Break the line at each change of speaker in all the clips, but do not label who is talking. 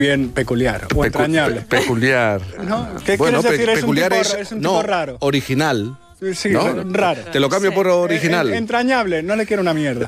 bien peculiar o entrañable.
Peculiar.
¿No? ¿Qué quieres decir?
Peculiar
es un tipo raro.
Original.
Sí,
¿no?
raro.
Te lo cambio por original.
Entrañable, no le quiero una mierda.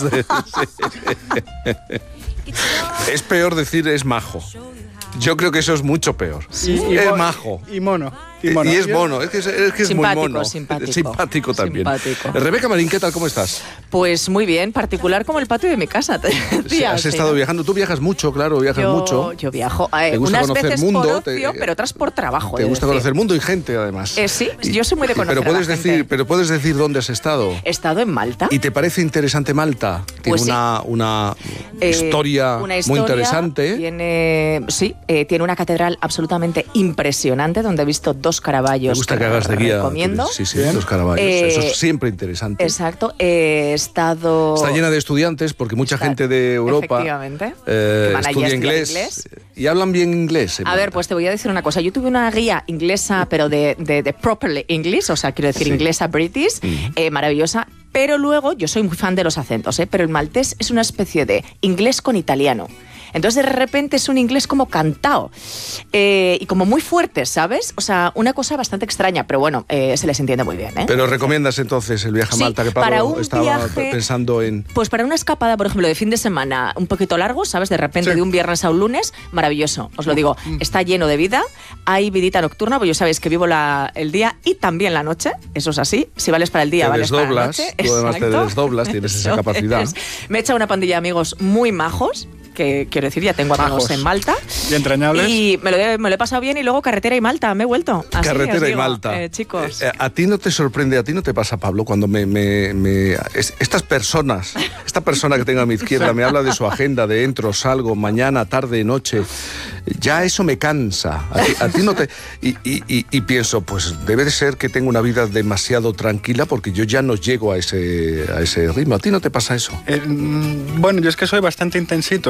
Es peor decir es majo. Yo creo que eso es mucho peor. Es majo.
Y mono.
Y es mono, es que es muy mono.
Simpático
también.
Simpático.
Rebeca Marín, ¿qué tal? ¿Cómo estás?
Pues muy bien, particular como el patio de mi casa.
Sí, has estado viajando. Tú viajas mucho, claro, mucho.
Yo viajo
¿Te gusta
unas
conocer
veces
mundo,
por ocio, pero otras por trabajo.
Te gusta conocer mundo y gente, además.
Sí, yo soy muy de conocer
pero puedes decir dónde has estado.
He estado en Malta.
¿Y te parece interesante Malta? Tiene
Pues
una historia muy interesante.
Tiene una catedral absolutamente impresionante donde he visto 2 Caravallos.
Me gusta que hagas de guía.
Recomiendo.
Sí, 2 Caravallos. Eso es siempre interesante.
Exacto. He estado...
Está llena de estudiantes porque mucha gente de Europa estudia inglés y hablan bien inglés.
A ver, pues te voy a decir una cosa. Yo tuve una guía inglesa, pero de properly English, o sea, quiero decir inglesa British, maravillosa. Pero luego, yo soy muy fan de los acentos, pero el maltés es una especie de inglés con italiano. Entonces, de repente, es un inglés como cantado y como muy fuerte, ¿sabes? O sea, una cosa bastante extraña, pero bueno, se les entiende muy bien, ¿eh?
Pero ¿recomiendas entonces el viaje a Malta? Que Pablo estaba pensando en...
Pues para una escapada, por ejemplo, de fin de semana un poquito largo, ¿sabes? De repente, de un viernes a un lunes, maravilloso. Os lo digo, está lleno de vida, hay vidita nocturna, pues ya sabéis que vivo el día y también la noche, eso es así. Si vales para el día, vales para la noche.
Tú además te desdoblas, tienes esa capacidad.
Me he echado una pandilla de amigos muy majos, que quiero decir, ya tengo amigos en Malta.
Y entrañables.
Y me lo he pasado bien y luego carretera y Malta, me he vuelto. Así
carretera y Malta.
Chicos.
¿A ti no te sorprende, a ti no te pasa, Pablo, cuando esta persona que tengo a mi izquierda me habla de su agenda, de entro, salgo, mañana, tarde, noche? Ya eso me cansa. A ti no te... Y pienso, pues debe de ser que tengo una vida demasiado tranquila porque yo ya no llego a ese ritmo. ¿A ti no te pasa eso?
Bueno, yo es que soy bastante intensito,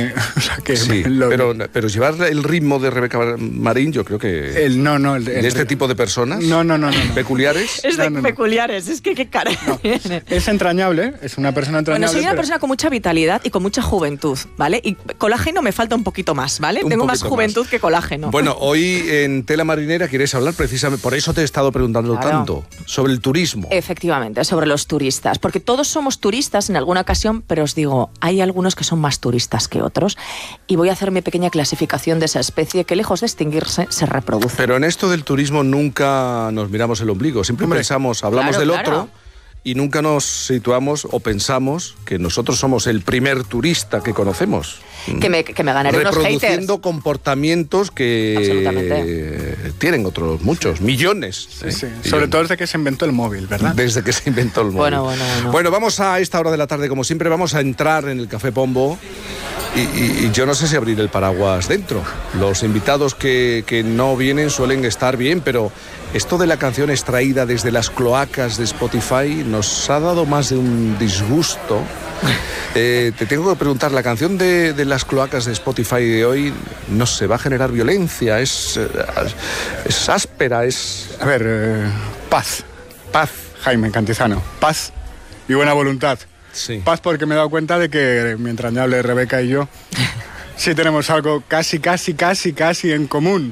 pero llevar el ritmo de Rebeca Marín, yo creo que... ¿De este tipo de personas?
No.
¿Peculiares?
Es de peculiares, es que qué cara.
No. Es entrañable, es una persona entrañable.
Bueno, soy una persona con mucha vitalidad y con mucha juventud, ¿vale? Y colágeno me falta un poquito más, ¿vale? Tengo más juventud que colágeno.
Bueno, hoy en Tela Marinera quieres hablar precisamente, por eso te he estado preguntando tanto, sobre el turismo.
Efectivamente, sobre los turistas, porque todos somos turistas en alguna ocasión, pero os digo, hay algunos que son más turistas que otros, y voy a hacer mi pequeña clasificación de esa especie que, lejos de extinguirse, se reproduce.
Pero en esto del turismo nunca nos miramos el ombligo, siempre hablamos del otro, y nunca nos situamos o pensamos que nosotros somos el primer turista que conocemos.
Que me ganaré unos haters.
Reproduciendo comportamientos que tienen otros muchos, millones.
Sí. Sobre todo desde que se inventó el móvil, ¿verdad?
Desde que se inventó el móvil. Bueno, vamos a esta hora de la tarde, como siempre, vamos a entrar en el Café Pombo. Y yo no sé si abrir el paraguas dentro. Los invitados que no vienen suelen estar bien, pero esto de la canción extraída desde las cloacas de Spotify nos ha dado más de un disgusto. Te tengo que preguntar, la canción de las cloacas de Spotify de hoy no se va a generar violencia, es áspera, es...
A ver, paz, Jaime Cantizano, paz y buena voluntad.
Sí.
Paz, porque me he dado cuenta de que mi entrañable Rebeca y yo sí tenemos algo casi en común.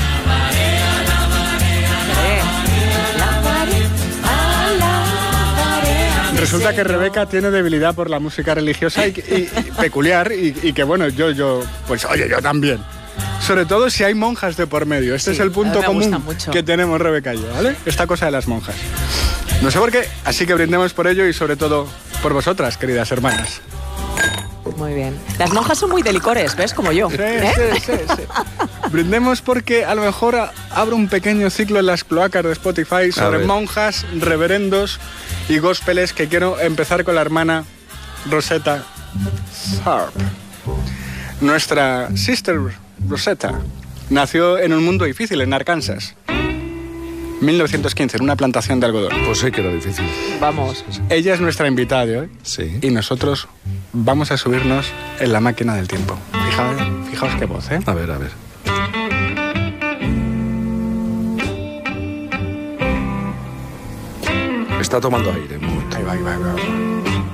Resulta que Rebeca tiene debilidad por la música religiosa y peculiar y que bueno, yo también. Sobre todo si hay monjas de por medio. Este es el punto común que tenemos Rebeca y yo, ¿vale? Esta cosa de las monjas. No sé por qué, así que brindemos por ello y sobre todo por vosotras, queridas hermanas.
Muy bien. Las monjas son muy de licores, ¿ves? Como yo.
Sí. Brindemos porque a lo mejor abro un pequeño ciclo en las cloacas de Spotify sobre monjas, reverendos y gospeles, que quiero empezar con la hermana Rosetta Tharpe. Nuestra sister Rosetta nació en un mundo difícil, en Arkansas. 1915, en una plantación de algodón.
Pues sí que era difícil.
Vamos.
Ella es nuestra invitada de hoy.
Sí.
Y nosotros vamos a subirnos en la máquina del tiempo. Fijaos qué voz, ¿eh?
A ver. Está tomando aire.
Ahí va.